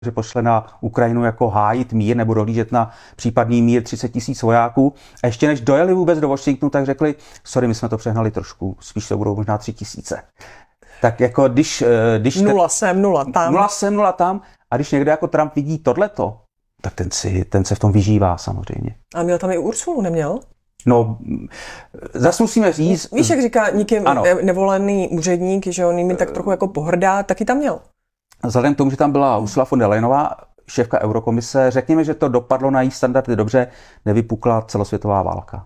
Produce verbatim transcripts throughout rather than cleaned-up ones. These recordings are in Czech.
že pošle na Ukrajinu jako hájit mír nebo dohlížet na případný mír třicet tisíc vojáků. A ještě než dojeli vůbec do Washingtonu, tak řekli, sorry, my jsme to přehnali trošku, spíš to budou možná tři tisíce. Tak jako když... když nula sem, nula tam. Nula sem, nula tam. A když někdo jako Trump vidí tohleto, tak ten, si, ten se v tom vyžívá samozřejmě. A měl tam i Ursulu, neměl? No, zase musíme říct... Víš, jak říká nikým nevolený úředník, že on jim tak trochu jako pohrdá, taky tam měl. Vzhledem k tomu, že tam byla Ursula von der Leyenová, šéfka Eurokomise, řekněme, že to dopadlo na její standardy dobře, nevypukla celosvětová válka.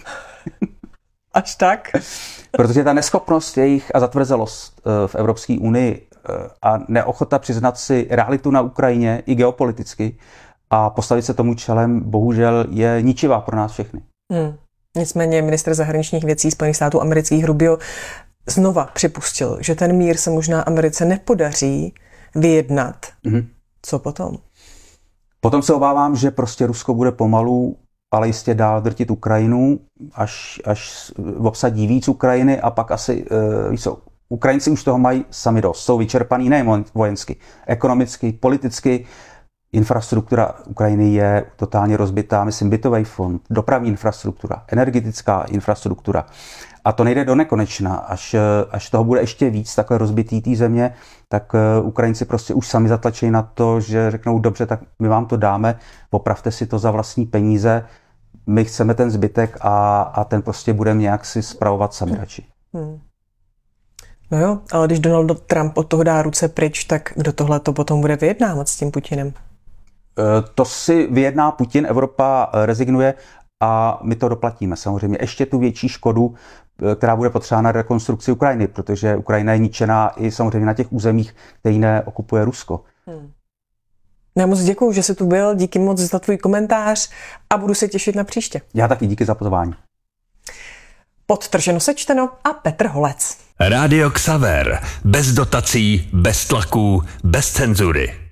Až tak? Protože ta neschopnost jejich a zatvrzelost v Evropské unii a neochota přiznat si realitu na Ukrajině i geopoliticky a postavit se tomu čelem, bohužel je ničivá pro nás všechny. Hmm. Nicméně ministr zahraničních věcí Spojených států amerických Rubio znova připustil, že ten mír se možná Americe nepodaří vyjednat. Mm-hmm. Co potom? Potom se obávám, že prostě Rusko bude pomalu, ale jistě dál drtit Ukrajinu, až, až obsadí víc Ukrajiny a pak asi, uh, víš co, Ukrajinci už toho mají sami dost. Jsou vyčerpaný nejen vojensky, ekonomicky, politicky. Infrastruktura Ukrajiny je totálně rozbitá, myslím, bytový fond, dopravní infrastruktura, energetická infrastruktura. A to nejde do nekonečna. Až, až toho bude ještě víc takhle rozbitý té země, tak Ukrajinci prostě už sami zatlačí na to, že řeknou, dobře, tak my vám to dáme, popravte si to za vlastní peníze, my chceme ten zbytek a, a ten prostě budeme nějak si spravovat sami radši. Hmm. No jo, ale když Donald Trump od toho dá ruce pryč, tak kdo tohle to potom bude vyjednávat s tím Putinem? To si vyjedná Putin, Evropa rezignuje a my to doplatíme samozřejmě. Ještě tu větší škodu, která bude potřeba na rekonstrukci Ukrajiny, protože Ukrajina je ničená i samozřejmě na těch územích, které neokupuje Rusko. Hmm. Já moc děkuju, že jsi tu byl, díky moc za tvůj komentář a budu se těšit na příště. Já taky, díky za pozvání. Podtrženo sečteno a Petr Holec. Rádio Xaver. Bez dotací, bez tlaků, bez cenzury.